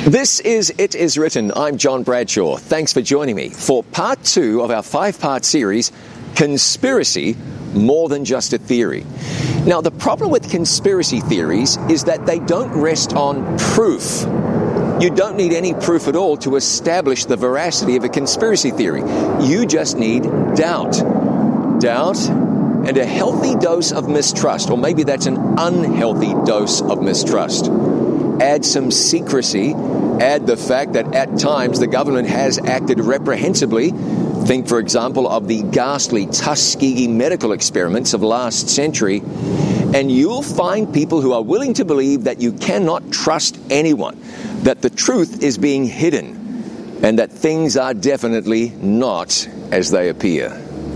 This is It Is Written. I'm John Bradshaw. Thanks for joining me for part 2 of our 5-part series, Conspiracy, More Than Just a Theory. Now, the problem with conspiracy theories is that they don't rest on proof. You don't need any proof at all to establish the veracity of a conspiracy theory. You just need doubt. Doubt and a healthy dose of mistrust, or maybe that's an unhealthy dose of mistrust. Add some secrecy, add the fact that at times the government has acted reprehensibly. Think, for example, of the ghastly Tuskegee medical experiments of last century, and you'll find people who are willing to believe that you cannot trust anyone, that the truth is being hidden, and that things are definitely not as they appear.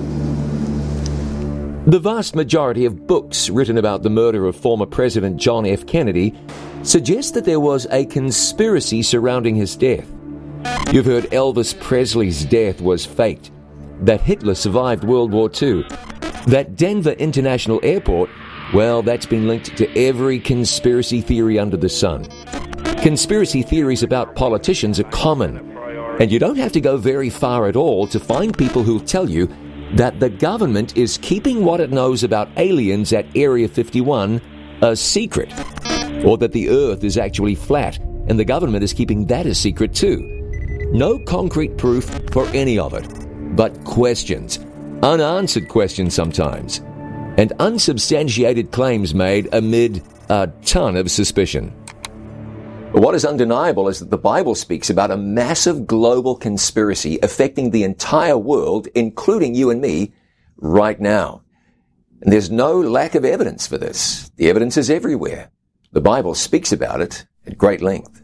The vast majority of books written about the murder of former President John F. Kennedy suggest that there was a conspiracy surrounding his death. You've heard Elvis Presley's death was faked, that Hitler survived World War II, that Denver International Airport, well, that's been linked to every conspiracy theory under the sun. Conspiracy theories about politicians are common, and you don't have to go very far at all to find people who'll tell you that the government is keeping what it knows about aliens at Area 51 a secret, or that the Earth is actually flat and the government is keeping that a secret too. No concrete proof for any of it, but questions, unanswered questions sometimes, and unsubstantiated claims made amid a ton of suspicion. What is undeniable is that the Bible speaks about a massive global conspiracy affecting the entire world, including you and me, right now. And there's no lack of evidence for this. The evidence is everywhere. The Bible speaks about it at great length.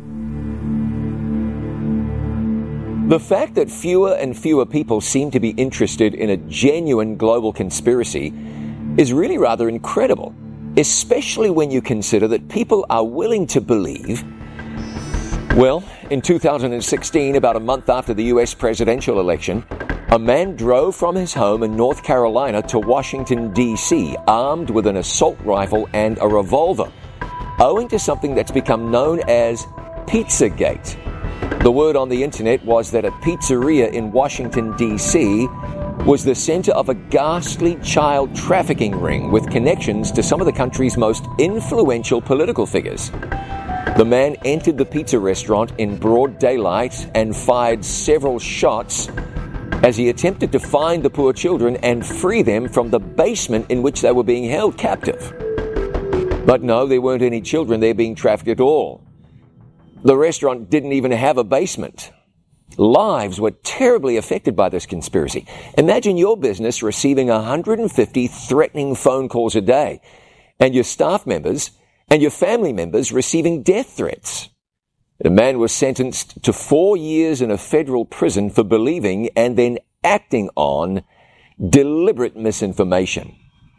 The fact that fewer and fewer people seem to be interested in a genuine global conspiracy is really rather incredible, especially when you consider that people are willing to believe. Well, in 2016, about a month after the U.S. presidential election, a man drove from his home in North Carolina to Washington, D.C., armed with an assault rifle and a revolver, owing to something that's become known as Pizzagate. The word on the internet was that a pizzeria in Washington, D.C. was the center of a ghastly child trafficking ring with connections to some of the country's most influential political figures. The man entered the pizza restaurant in broad daylight and fired several shots as he attempted to find the poor children and free them from the basement in which they were being held captive. But no, there weren't any children there being trafficked at all. The restaurant didn't even have a basement. Lives were terribly affected by this conspiracy. Imagine your business receiving 150 threatening phone calls a day, and your staff members and your family members receiving death threats. The man was sentenced to 4 years in a federal prison for believing and then acting on deliberate misinformation.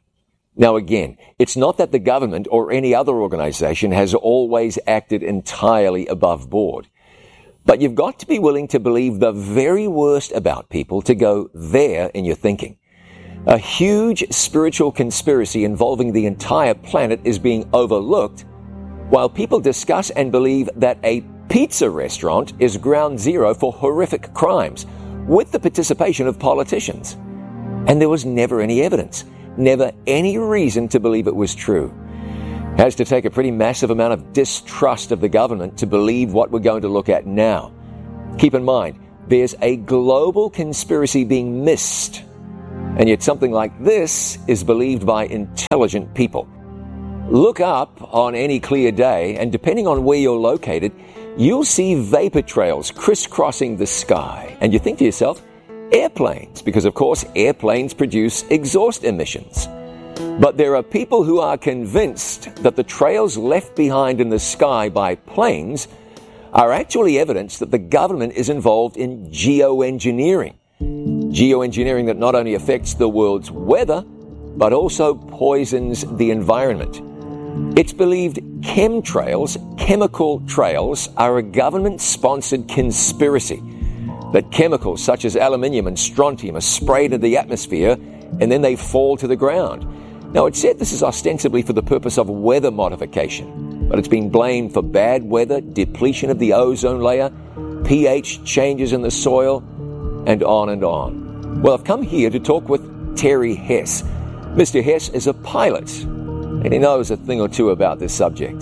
Now again, it's not that the government or any other organization has always acted entirely above board. But you've got to be willing to believe the very worst about people to go there in your thinking. A huge spiritual conspiracy involving the entire planet is being overlooked, while people discuss and believe that a pizza restaurant is ground zero for horrific crimes, with the participation of politicians. And there was never any evidence, never any reason to believe it was true. It has to take a pretty massive amount of distrust of the government to believe what we're going to look at now. Keep in mind, there's a global conspiracy being missed, and yet something like this is believed by intelligent people. Look up on any clear day, and depending on where you're located, you'll see vapor trails crisscrossing the sky. And you think to yourself, airplanes, because of course airplanes produce exhaust emissions. But there are people who are convinced that the trails left behind in the sky by planes are actually evidence that the government is involved in geoengineering. Geoengineering that not only affects the world's weather, but also poisons the environment. It's believed chemtrails, chemical trails, are a government-sponsored conspiracy. That chemicals such as aluminium and strontium are sprayed into the atmosphere and then they fall to the ground. Now, it's said this is ostensibly for the purpose of weather modification. but it's been blamed for bad weather, depletion of the ozone layer, pH changes in the soil, and on and on. Well, I've come here to talk with Terry Hess. Mr. Hess is a pilot, and he knows a thing or two about this subject.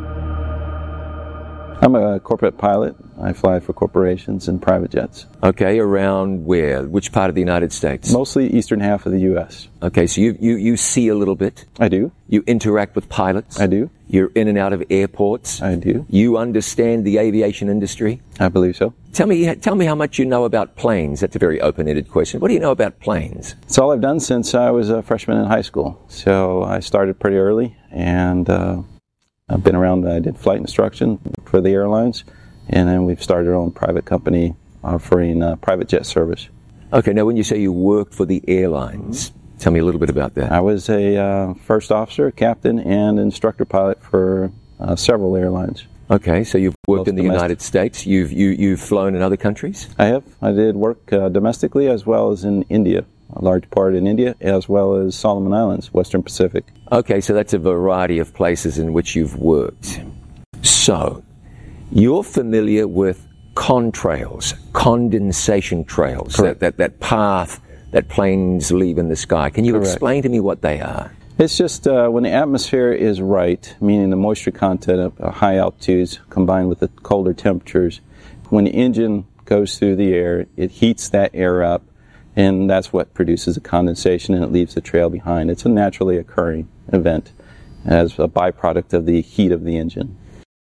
I'm a corporate pilot. I fly for corporations and private jets. Okay, around where? Which part of the United States? Mostly eastern half of the U.S. Okay, so you see a little bit. I do. You interact with pilots. I do. You're in and out of airports. I do. You understand the aviation industry. I believe so. Tell me how much you know about planes. That's a very open-ended question. What do you know about planes? It's all I've done since I was a freshman in high school. So I started pretty early, and I've been around. I did flight instruction for the airlines, and then we've started our own private company offering private jet service. Okay, now when you say you worked for the airlines, tell me a little bit about that. I was a first officer, captain, and instructor pilot for several airlines. Okay, so you've worked in the domestic. United States. You've flown in other countries? I have. I did work domestically as well as in India, a large part in India, as well as Solomon Islands, Western Pacific. Okay, so that's a variety of places in which you've worked. So, you're familiar with contrails, condensation trails, that path that planes leave in the sky. Can you Correct. explain to me what they are? It's just when the atmosphere is right, meaning the moisture content of high altitudes combined with the colder temperatures, when the engine goes through the air, it heats that air up, and that's what produces a condensation, and it leaves a trail behind. It's a naturally occurring event as a byproduct of the heat of the engine.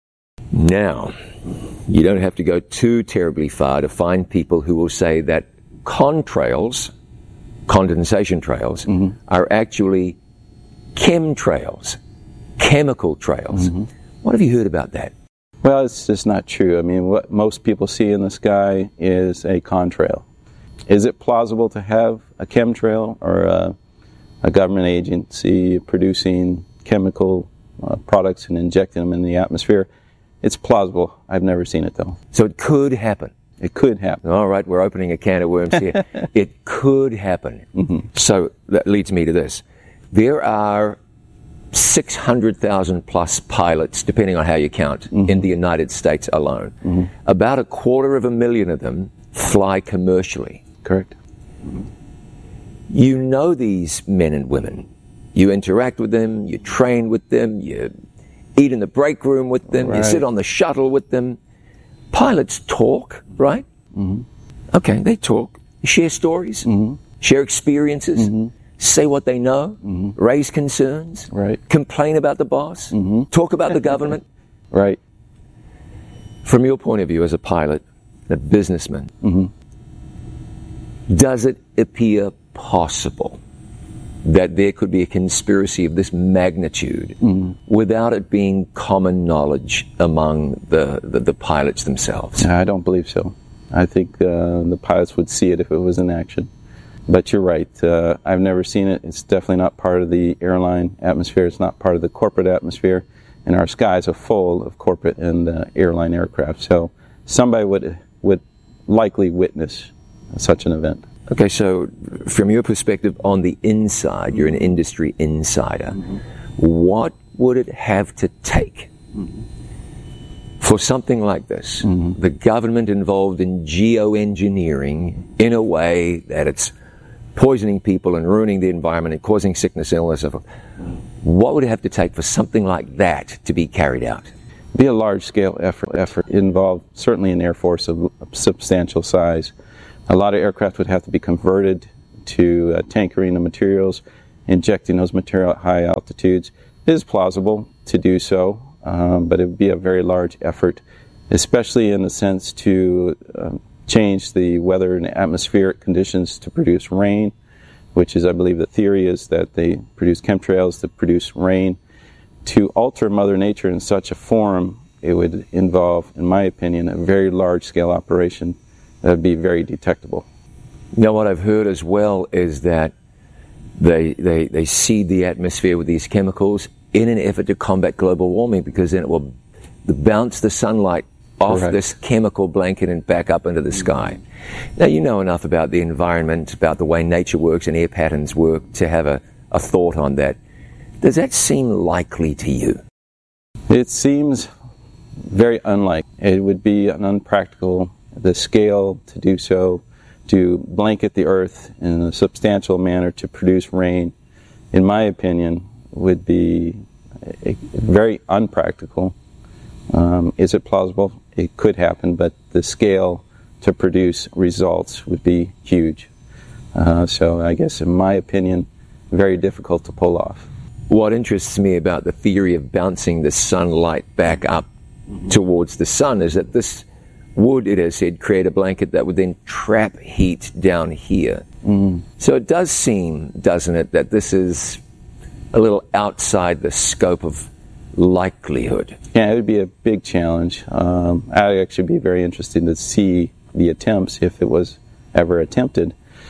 Now, you don't have to go too terribly far to find people who will say that contrails, condensation trails, are actually chemtrails, chemical trails. What have you heard about that? Well, it's just not true. I mean, what most people see in the sky is a contrail. Is it plausible to have a chemtrail or a government agency producing chemical products and injecting them in the atmosphere? It's plausible. I've never seen it, though. So it could happen. It could happen. All right, we're opening a can of worms here. It could happen. So that leads me to this. There are 600,000 plus pilots, depending on how you count, in the United States alone. About 250,000 of them fly commercially. Correct. You know these men and women. You interact with them, you train with them, you eat in the break room with them, you sit on the shuttle with them. Pilots talk, right? Okay, they talk. Share stories, share experiences, say what they know, raise concerns, complain about the boss, talk about the government. Right. From your point of view as a pilot, a businessman, does it appear possible that there could be a conspiracy of this magnitude without it being common knowledge among the pilots themselves? I don't believe so. I think the pilots would see it if it was in action. But you're right. I've never seen it. It's definitely not part of the airline atmosphere. It's not part of the corporate atmosphere. And our skies are full of corporate and airline aircraft. So somebody would likely witness such an event. Okay, so from your perspective on the inside, you're an industry insider. What would it have to take for something like this? The government involved in geoengineering in a way that it's poisoning people and ruining the environment and causing sickness, illness, and so forth. What would it have to take for something like that to be carried out? Be a large-scale effort involved certainly an Air Force of substantial size. A lot of aircraft would have to be converted to tankering the materials, injecting those materials at high altitudes. It is plausible to do so, but it would be a very large effort, especially in the sense to change the weather and atmospheric conditions to produce rain, which is, I believe, the theory is that they produce chemtrails to produce rain. To alter Mother Nature in such a form, it would involve, in my opinion, a very large-scale operation that would be very detectable. You know, what I've heard as well is that they seed the atmosphere with these chemicals in an effort to combat global warming, because then it will bounce the sunlight off this chemical blanket and back up into the sky. Now, you know enough about the environment, about the way nature works and air patterns work to have a thought on that. Does that seem likely to you? It seems very unlikely. It would be an unpractical, the scale to do so, to blanket the earth in a substantial manner to produce rain, in my opinion, would be very unpractical. Is it plausible? It could happen, but the scale to produce results would be huge. So I guess, in my opinion, very difficult to pull off. What interests me about the theory of bouncing the sunlight back up towards the sun is that this would, it has said, create a blanket that would then trap heat down here. So it does seem, doesn't it, that this is a little outside the scope of likelihood. Yeah, it would be a big challenge. I'd actually be very interested to see the attempts, if it was ever attempted.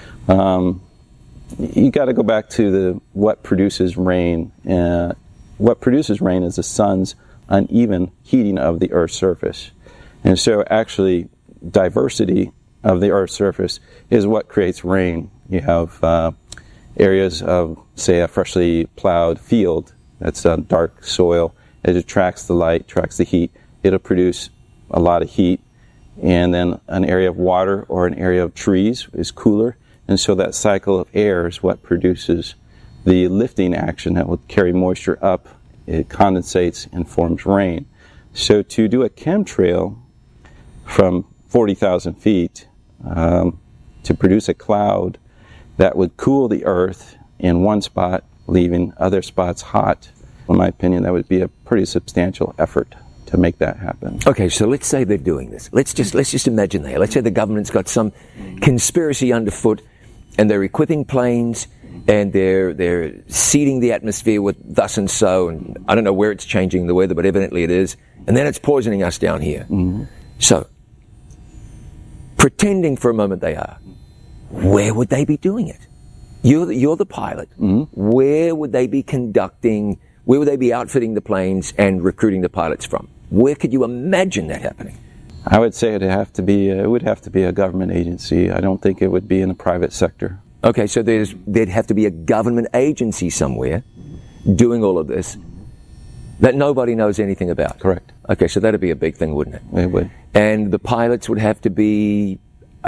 You got to go back to what produces rain. What produces rain is the sun's uneven heating of the Earth's surface. And so actually, diversity of the Earth's surface is what creates rain. You have areas of, say, a freshly plowed field that's dark soil. It attracts the light, attracts the heat. It'll produce a lot of heat. And then an area of water or an area of trees is cooler. And so that cycle of air is what produces the lifting action that will carry moisture up. It condensates and forms rain. So to do a chemtrail from 40,000 feet to produce a cloud that would cool the earth in one spot, leaving other spots hot, in my opinion, that would be a pretty substantial effort to make that happen. Okay, so let's say they're doing this. Let's just imagine that. Let's say the government's got some conspiracy underfoot, and they're equipping planes, and they're seeding the atmosphere with thus and so, and I don't know where it's changing the weather, but evidently it is, and then it's poisoning us down here. So, pretending for a moment they are, where would they be doing it? You're the pilot. Where would they be conducting? Where would they be outfitting the planes and recruiting the pilots from? Where could you imagine that happening? I would say it would have to be a government agency. I don't think it would be in the private sector. Okay, so there'd have to be a government agency somewhere doing all of this that nobody knows anything about. Correct. Okay, so that'd be a big thing, wouldn't it? It would. And the pilots would have to be,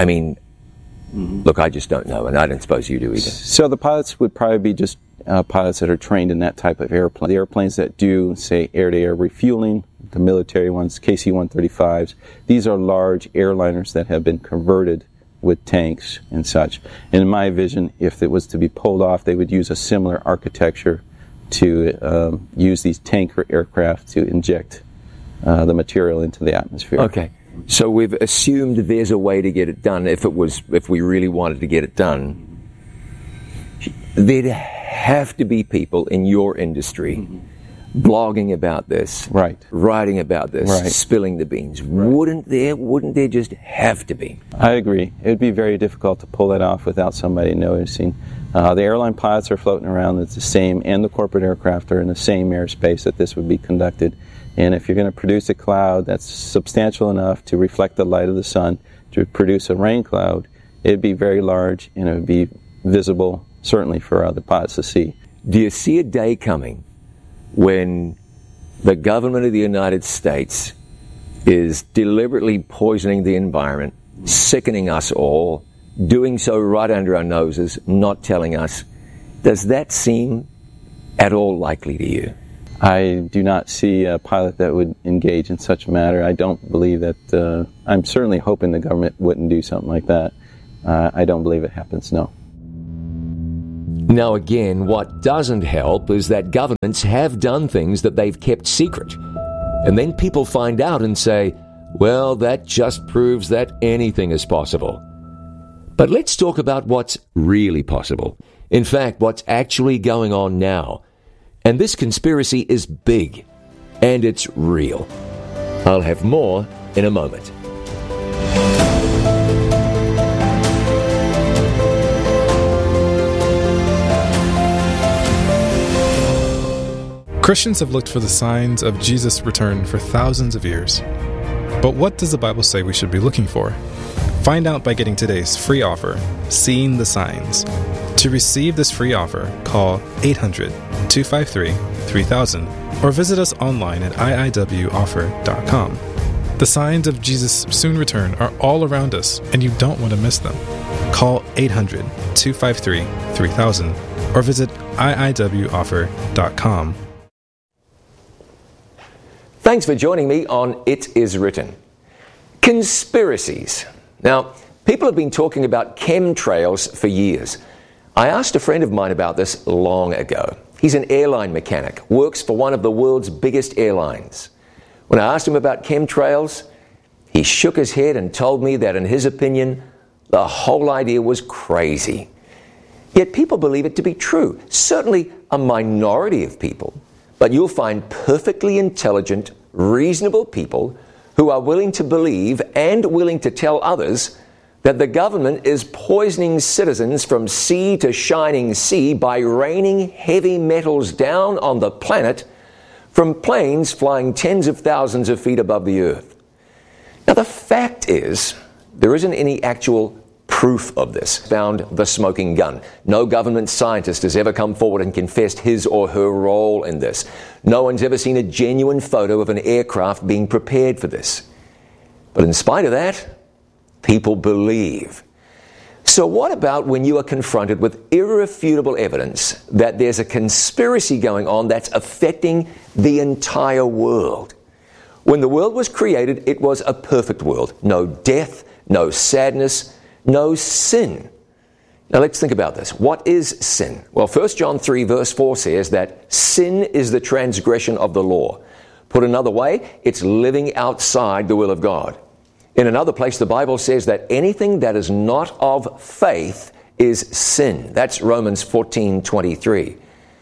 look, I just don't know, and I don't suppose you do either. So the pilots would probably be just pilots that are trained in that type of airplane. The airplanes that do, say, air-to-air refueling, the military ones, KC-135s, these are large airliners that have been converted with tanks and such. And in my vision, if it was to be pulled off, they would use a similar architecture to use these tanker aircraft to inject the material into the atmosphere. Okay. So we've assumed there's a way to get it done. If we really wanted to get it done, there'd have to be people in your industry blogging about this, right, writing about this, right, spilling the beans. Right. Wouldn't there just have to be? I agree. It would be very difficult to pull that off without somebody noticing. The airline pilots are floating around. It's the same, and the corporate aircraft are in the same airspace that this would be conducted. And if you're going to produce a cloud that's substantial enough to reflect the light of the sun to produce a rain cloud, it'd be very large and it would be visible, certainly for other pilots to see. Do you see a day coming when the government of the United States is deliberately poisoning the environment, sickening us all, doing so right under our noses, not telling us? Does that seem at all likely to you? I do not see a pilot that would engage in such a matter. I don't believe that. I'm certainly hoping the government wouldn't do something like that. I don't believe it happens, no. Now again, what doesn't help is that governments have done things that they've kept secret. And then people find out and say, well, that just proves that anything is possible. But let's talk about what's really possible. In fact, what's actually going on now. And this conspiracy is big, and it's real. I'll have more in a moment. Christians have looked for the signs of Jesus' return for thousands of years. But what does the Bible say we should be looking for? Find out by getting today's free offer, Seeing the Signs. To receive this free offer, call 800-253-9232 3000, or visit us online at iiwoffer.com. The signs of Jesus' soon return are all around us, and you don't want to miss them. Call 800-253-3000 or visit iiwoffer.com. Thanks for joining me on It Is Written. Conspiracies. Now, people have been talking about chemtrails for years. I asked a friend of mine about this long ago. He's an airline mechanic, works for one of the world's biggest airlines. When I asked him about chemtrails, he shook his head and told me that in his opinion, the whole idea was crazy. Yet people believe it to be true. Certainly a minority of people. But you'll find perfectly intelligent, reasonable people who are willing to believe and willing to tell others that the government is poisoning citizens from sea to shining sea by raining heavy metals down on the planet from planes flying tens of thousands of feet above the earth. Now, the fact is, there isn't any actual proof of this. Found the smoking gun. No government scientist has ever come forward and confessed his or her role in this. No one's ever seen a genuine photo of an aircraft being prepared for this. But in spite of that, people believe. So what about when you are confronted with irrefutable evidence that there's a conspiracy going on that's affecting the entire world? When the world was created, it was a perfect world. No death, no sadness, no sin. Now let's think about this. What is sin? Well, 1 John 3 verse 4 says that sin is the transgression of the law. Put another way, it's living outside the will of God. In another place, the Bible says that anything that is not of faith is sin. That's Romans 14:23.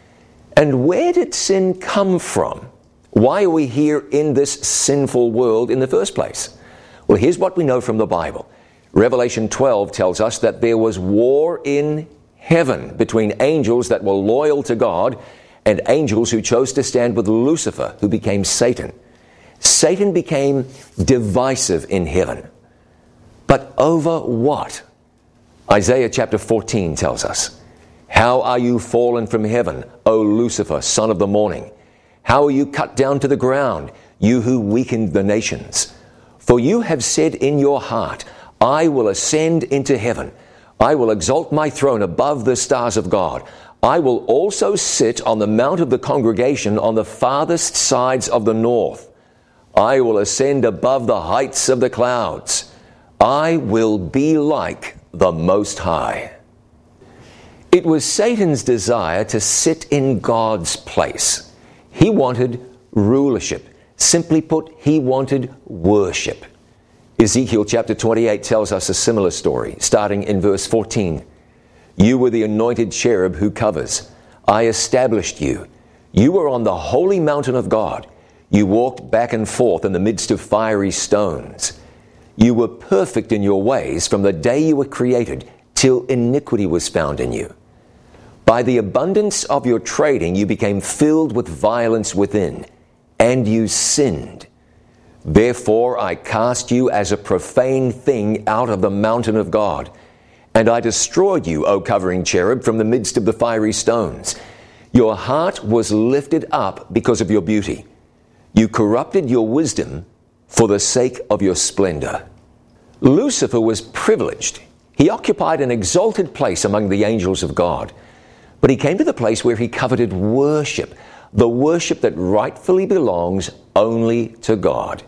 And where did sin come from? Why are we here in this sinful world in the first place? Well, here's what we know from the Bible. Revelation 12 tells us that there was war in heaven between angels that were loyal to God and angels who chose to stand with Lucifer, who became Satan. Satan became divisive in heaven. But over what? Isaiah chapter 14 tells us, "How are you fallen from heaven, O Lucifer, son of the morning? How are you cut down to the ground, you who weakened the nations? For you have said in your heart, I will ascend into heaven. I will exalt my throne above the stars of God. I will also sit on the mount of the congregation on the farthest sides of the north. I will ascend above the heights of the clouds. I will be like the Most High." It was Satan's desire to sit in God's place. He wanted rulership. Simply put, he wanted worship. Ezekiel chapter 28 tells us a similar story, starting in verse 14. "You were the anointed cherub who covers. I established you. You were on the holy mountain of God. You walked back and forth in the midst of fiery stones. You were perfect in your ways from the day you were created till iniquity was found in you. By the abundance of your trading you became filled with violence within, and you sinned. Therefore I cast you as a profane thing out of the mountain of God, and I destroyed you, O covering cherub, from the midst of the fiery stones. Your heart was lifted up because of your beauty. You corrupted your wisdom for the sake of your splendor." Lucifer was privileged. He occupied an exalted place among the angels of God. But he came to the place where he coveted worship, the worship that rightfully belongs only to God.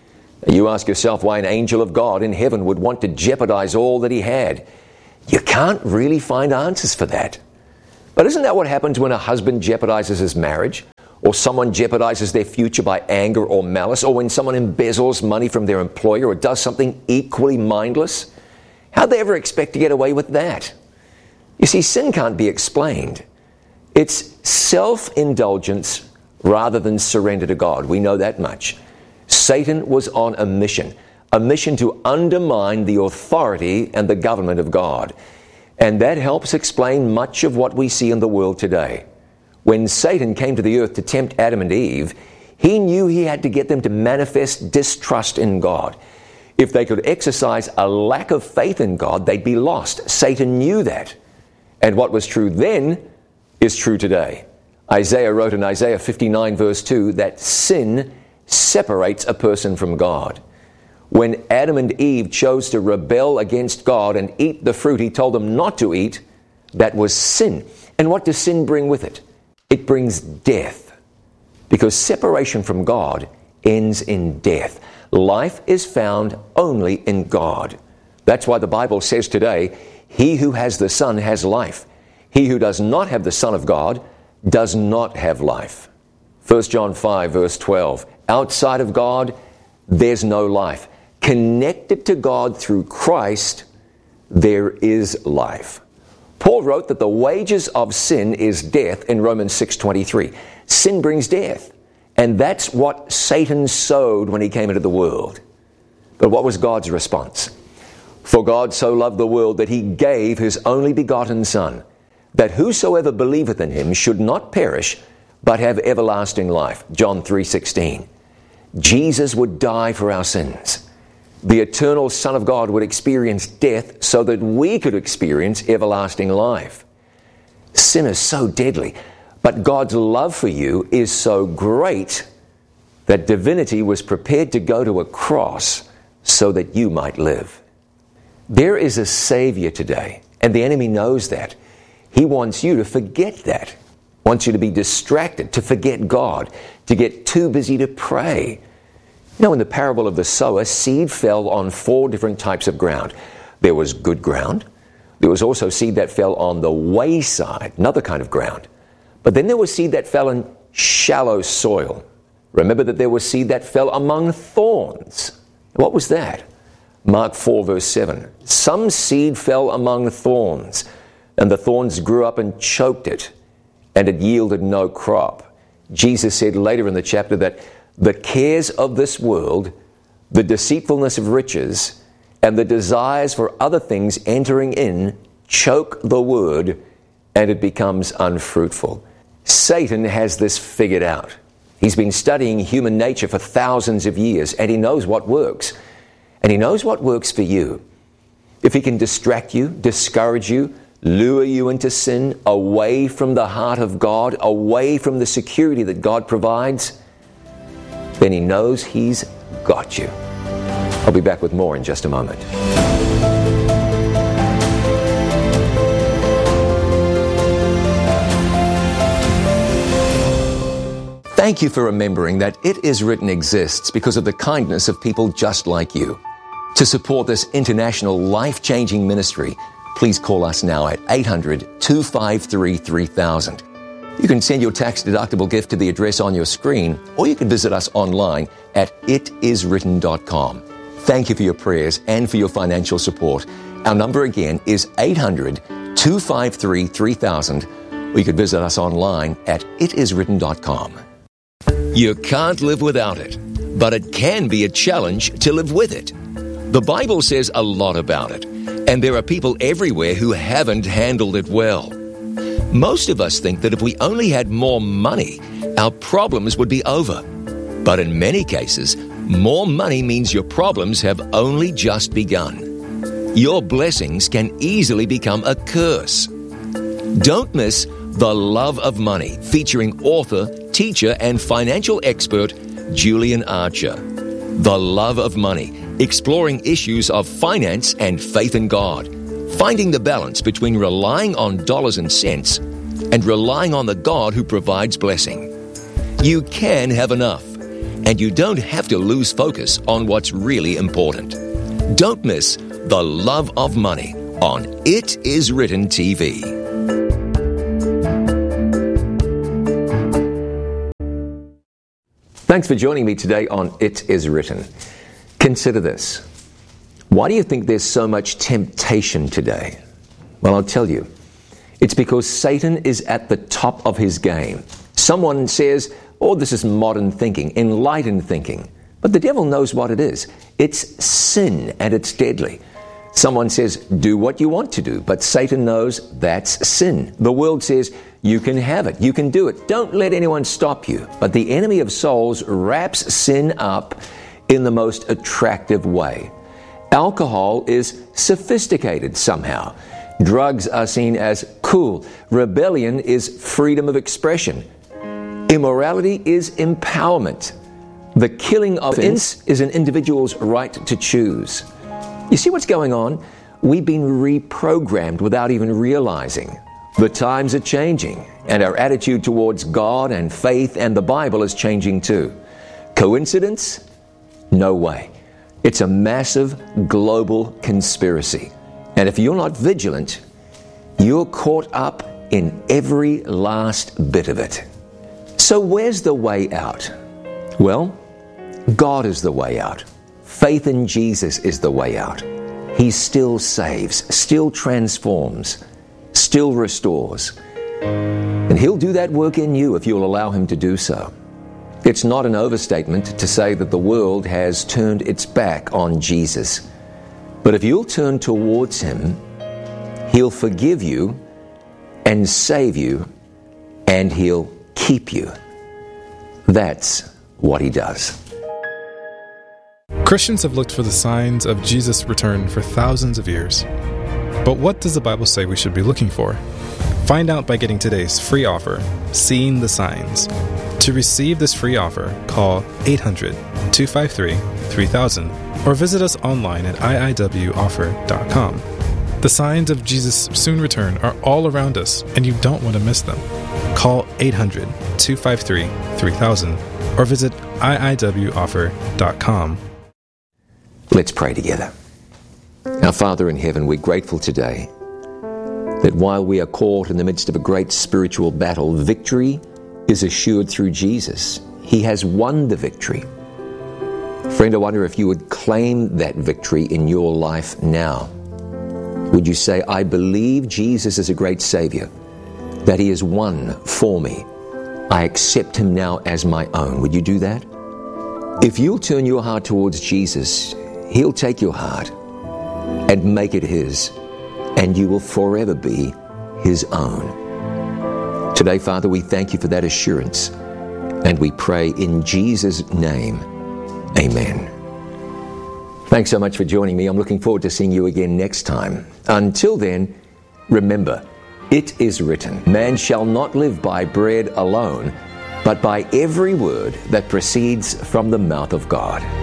You ask yourself why an angel of God in heaven would want to jeopardize all that he had. You can't really find answers for that. But isn't that what happens when a husband jeopardizes his marriage? Or someone jeopardizes their future by anger or malice? Or when someone embezzles money from their employer or does something equally mindless? How'd they ever expect to get away with that? You see, sin can't be explained. It's self-indulgence rather than surrender to God. We know that much. Satan was on a mission to undermine the authority and the government of God. And that helps explain much of what we see in the world today. When Satan came to the earth to tempt Adam and Eve, he knew he had to get them to manifest distrust in God. If they could exercise a lack of faith in God, they'd be lost. Satan knew that. And what was true then is true today. Isaiah wrote in Isaiah 59 verse 2 that sin separates a person from God. When Adam and Eve chose to rebel against God and eat the fruit He told them not to eat, that was sin. And what does sin bring with it? It brings death. Because separation from God ends in death. Life is found only in God. That's why the Bible says today, he who has the Son has life. He who does not have the Son of God does not have life. 1 John 5 verse 12. Outside of God, there's no life. Connected to God through Christ, there is life. Paul wrote that the wages of sin is death in Romans 6:23. Sin brings death. And that's what Satan sowed when he came into the world. But what was God's response? For God so loved the world that He gave His only begotten Son, that whosoever believeth in Him should not perish, but have everlasting life. John 3:16. Jesus would die for our sins. The eternal Son of God would experience death so that we could experience everlasting life. Sin is so deadly, but God's love for you is so great that divinity was prepared to go to a cross so that you might live. There is a Savior today, and the enemy knows that. He wants you to forget that. Wants you to be distracted, to forget God, to get too busy to pray. You know, in the parable of the sower, seed fell on 4 different types of ground. There was good ground. There was also seed that fell on the wayside, another kind of ground. But then there was seed that fell in shallow soil. Remember that there was seed that fell among thorns. What was that? Mark 4 verse 7. Some seed fell among thorns, and the thorns grew up and choked it, and it yielded no crop. Jesus said later in the chapter that the cares of this world, the deceitfulness of riches, and the desires for other things entering in choke the word, and it becomes unfruitful. Satan has this figured out. He's been studying human nature for thousands of years, and he knows what works. And he knows what works for you. If he can distract you, discourage you, lure you into sin, away from the heart of God, away from the security that God provides, then he knows he's got you. I'll be back with more in just a moment. Thank you for remembering that It Is Written exists because of the kindness of people just like you. To support this international life-changing ministry, please call us now at 800-253-3000. You can send your tax-deductible gift to the address on your screen, or you can visit us online at itiswritten.com. Thank you for your prayers and for your financial support. Our number again is 800-253-3000, or you can visit us online at itiswritten.com. You can't live without it, but it can be a challenge to live with it. The Bible says a lot about it, and there are people everywhere who haven't handled it well. Most of us think that if we only had more money, our problems would be over. But in many cases, more money means your problems have only just begun. Your blessings can easily become a curse. Don't miss The Love of Money, featuring author, teacher, and financial expert Julian Archer. The Love of Money, exploring issues of finance and faith in God, finding the balance between relying on dollars and cents and relying on the God who provides blessing. You can have enough, and you don't have to lose focus on what's really important. Don't miss The Love of Money on It Is Written TV. Thanks for joining me today on It Is Written. Consider this. Why do you think there's so much temptation today? Well, I'll tell you. It's because Satan is at the top of his game. Someone says, oh, this is modern thinking, enlightened thinking. But the devil knows what it is. It's sin, and it's deadly. Someone says, do what you want to do, but Satan knows that's sin. The world says, you can have it, you can do it. Don't let anyone stop you. But the enemy of souls wraps sin up in the most attractive way. Alcohol is sophisticated somehow. Drugs are seen as cool. Rebellion is freedom of expression. Immorality is empowerment. The killing of innocence is an individual's right to choose. You see what's going on? We've been reprogrammed without even realizing. The times are changing, and our attitude towards God and faith and the Bible is changing too. Coincidence? No way. It's a massive global conspiracy. And if you're not vigilant, you're caught up in every last bit of it. So where's the way out? Well, God is the way out. Faith in Jesus is the way out. He still saves, still transforms, still restores. And He'll do that work in you if you'll allow Him to do so. It's not an overstatement to say that the world has turned its back on Jesus. But if you'll turn towards Him, He'll forgive you and save you, and He'll keep you. That's what He does. Christians have looked for the signs of Jesus' return for thousands of years. But what does the Bible say we should be looking for? Find out by getting today's free offer, Seeing the Signs. To receive this free offer, call 800-253-3000 or visit us online at iiwoffer.com. The signs of Jesus' soon return are all around us, and you don't want to miss them. Call 800-253-3000 or visit iiwoffer.com. Let's pray together. Our Father in heaven, we're grateful today that while we are caught in the midst of a great spiritual battle, victory is assured through Jesus. He has won the victory. Friend, I wonder if you would claim that victory in your life now. Would you say, I believe Jesus is a great Savior, that He has won for me. I accept Him now as my own. Would you do that? If you'll turn your heart towards Jesus, He'll take your heart and make it His, and you will forever be His own. Today, Father, we thank You for that assurance, and we pray in Jesus' name, amen. Thanks so much for joining me. I'm looking forward to seeing you again next time. Until then, remember, it is written, man shall not live by bread alone, but by every word that proceeds from the mouth of God.